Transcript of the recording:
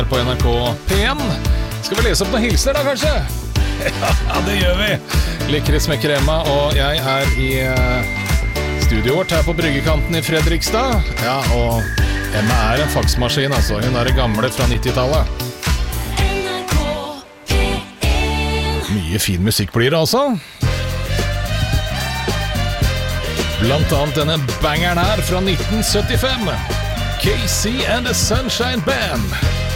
på NRK P1. Skal vi lese opp noen hilser da, kanskje? Ja, det gjør vi. Likris med krema, og jeg er i studioet vårt her på Bryggekanten i Fredrikstad. Ja, og Emma er en faksmaskin, altså. Hun er det gamle fra 90-tallet. Mye fin musikk blir det, altså. Blant annet denne bangeren her fra 1975. Casey and the Sunshine Band.